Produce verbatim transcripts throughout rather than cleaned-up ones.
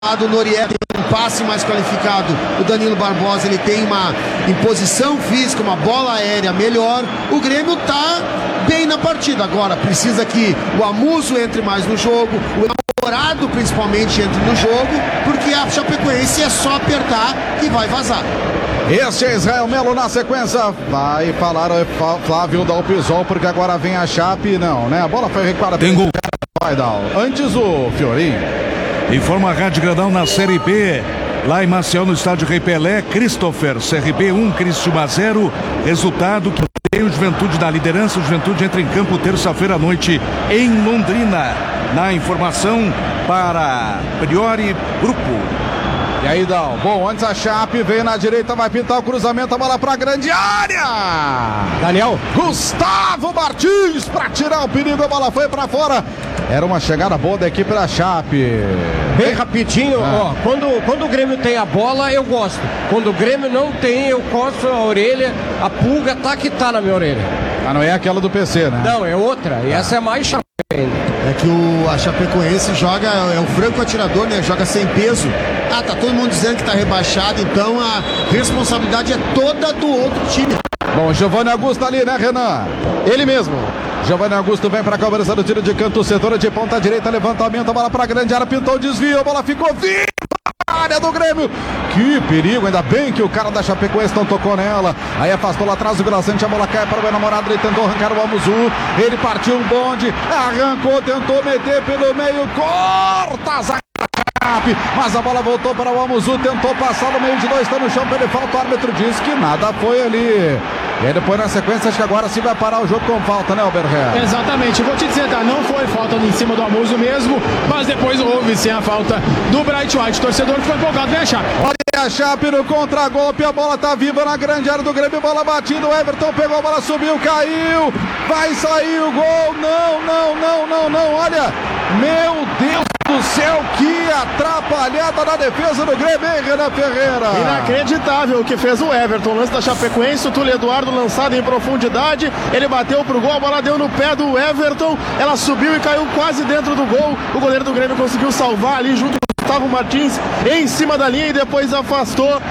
O Noriega tem um passe mais qualificado, o Danilo Barbosa ele tem uma imposição física, uma bola aérea melhor. O Grêmio tá bem na partida. Agora precisa que o Amuso entre mais no jogo, o Namorado principalmente entre no jogo, porque a Chapecoense é só apertar que vai vazar. Este é Israel Melo na sequência. Vai falar o Flávio Dalpisol, porque agora vem a Chape. Não, né? A bola foi recuada. Tem gol. Vai dar. Antes o Fiorinho. Informa a Rádio Granal na Série B. Lá em Maceió, no estádio Rei Pelé, Christopher, C R B um, Criciúma zero. Resultado que tem o Juventude da liderança. O Juventude entra em campo terça-feira à noite em Londrina. Na informação para Priori Grupo. E aí, Dal? Bom, antes a Chape veio na direita, vai pintar o cruzamento, a bola pra grande área! Daniel. Gustavo Martins pra tirar o perigo, a bola foi pra fora. Era uma chegada boa da equipe da Chape. Bem rapidinho, ah. ó, quando, quando o Grêmio tem a bola, eu gosto. Quando o Grêmio não tem, eu coço a orelha, a pulga tá que tá na minha orelha. Ah, não é aquela do P C, né? Não, é outra, e ah. essa é mais chata ainda. É que o, a Chapecoense joga, é o franco atirador, né? Joga sem peso. Ah, tá todo mundo dizendo que tá rebaixado, então a responsabilidade é toda do outro time. Bom, Giovanni Augusto ali, né, Renan? Ele mesmo. Giovanni Augusto vem pra cobrança do tiro de canto, setor de ponta direita, levantamento, a bola pra grande área, pintou o desvio, a bola ficou viva na área do Grêmio. Que perigo, ainda bem que o cara da Chapecoense não tocou nela. Aí afastou lá atrás o Vila Sante, a bola cai para o enamorado, ele tentou arrancar o Amuzu, ele partiu um bonde, arrancou, tentou meter pelo meio, corta a zaga. Mas a bola voltou para o Amuzu, tentou passar no meio de dois, está no chão, pelo falta, o árbitro disse que nada foi ali. E aí depois na sequência, acho que agora sim vai parar o jogo com falta, né, Alberher? Exatamente, vou te dizer, tá, não foi falta em cima do Amuzu mesmo, mas depois houve sim a falta do Bright White, o torcedor ficou empolgado, vem a Chape. Olha a Chape no contragolpe, a bola tá viva na grande área do Grêmio, bola batida, o Everton pegou a bola, subiu, caiu, vai sair o gol, não, não, não, não, não, olha, meu Deus do céu, que atrapalhada na defesa do Grêmio, hein, Renan Ferreira? Inacreditável o que fez o Everton, lance da Chapecoense, o Túlio Eduardo lançado em profundidade, ele bateu pro gol, a bola deu no pé do Everton, ela subiu e caiu quase dentro do gol, o goleiro do Grêmio conseguiu salvar ali junto com o Gustavo Martins em cima da linha e depois afastou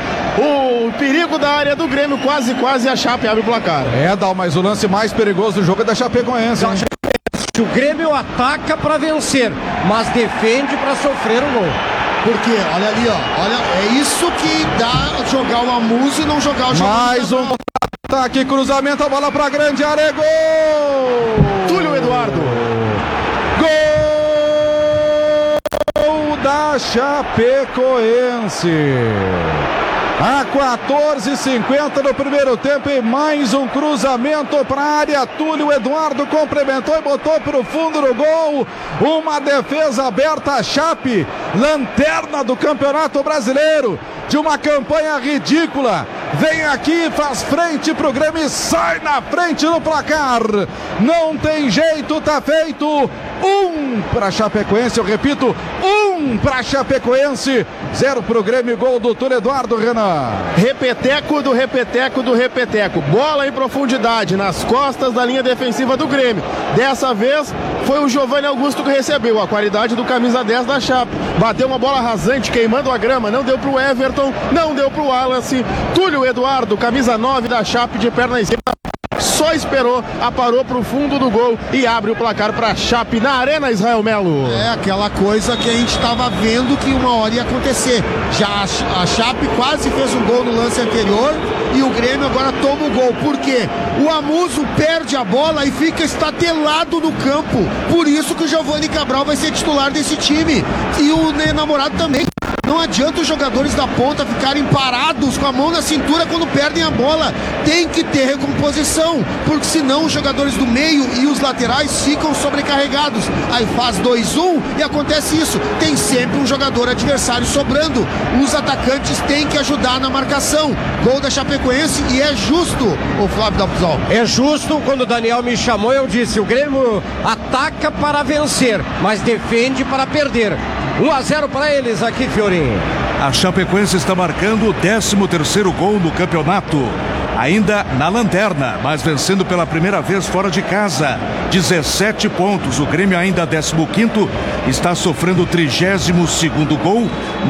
o perigo da área do Grêmio, quase, quase a Chape abre o placar. É, Dal, mas o lance mais perigoso do jogo é da Chapecoense, hein? O Grêmio ataca para vencer, mas defende para sofrer um gol. Porque, olha ali, ó, olha, é isso que dá jogar o Amuso e não jogar o jogo. Mais um ataque, cruzamento, a bola pra grande área, é gol! Túlio Eduardo. Gol da Chapecoense. A quatorze e cinquenta no primeiro tempo e mais um cruzamento para a área. Túlio Eduardo complementou e botou para o fundo do gol. Uma defesa aberta, a Chape, lanterna do Campeonato Brasileiro, de uma campanha ridícula. Vem aqui, faz frente pro Grêmio e sai na frente no placar. Não tem jeito, tá feito. Um para Chapecoense, eu repito, um para Chapecoense, zero pro Grêmio, gol do Túlio Eduardo, Renan. Repeteco do repeteco do repeteco, bola em profundidade nas costas da linha defensiva do Grêmio. Dessa vez foi o Giovanni Augusto que recebeu a qualidade do camisa dez da Chape. Bateu uma bola rasante, queimando a grama, não deu pro Everton, não deu pro Wallace. Túlio Eduardo, camisa nove da Chape, de perna esquerda, só esperou, aparou pro fundo do gol e abre o placar pra Chape na Arena Israel Melo. É aquela coisa que a gente estava vendo que uma hora ia acontecer. Já a Chape quase fez um gol no lance anterior e o Grêmio agora toma o gol. Por quê? O Amuso perde a bola e fica estatelado no campo. Por isso que o Giovanni Cabral vai ser titular desse time. E o Namorado também. Não adianta os jogadores da ponta ficarem parados com a mão na cintura quando perdem a bola. Tem que ter recomposição, porque senão os jogadores do meio e os laterais ficam sobrecarregados. Aí faz dois a um e acontece isso. Tem sempre um jogador adversário sobrando. Os atacantes têm que ajudar na marcação. Gol da Chapecoense e é justo, o Flávio Dalpisol. É justo, quando o Daniel me chamou, eu disse, o Grêmio ataca para vencer, mas defende para perder. um a zero para eles aqui, Fiorinho. Sim. A Chapecoense está marcando o décimo terceiro gol no campeonato. Ainda na lanterna, mas vencendo pela primeira vez fora de casa. dezessete pontos. O Grêmio ainda décimo quinto, está sofrendo o trigésimo segundo gol.